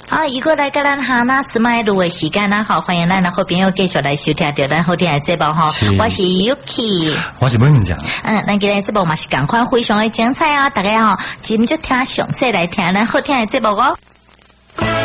好，如果来跟咱哈那斯麦路的时间啦，好，欢迎咱的好朋友继续来收听到咱好听的节目哈。我是 Yuki， 我是文明讲。 咱今日节目嘛是赶快非常的精彩啊！大家哈，今就听详细来听咱好听的节目哦。